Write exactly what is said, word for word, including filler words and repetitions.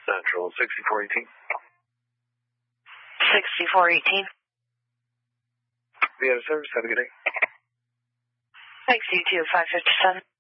Central, sixty-four eighteen. sixty-four eighteen. Be out of service. Have a good day. Thanks, you too, five fifty-seven.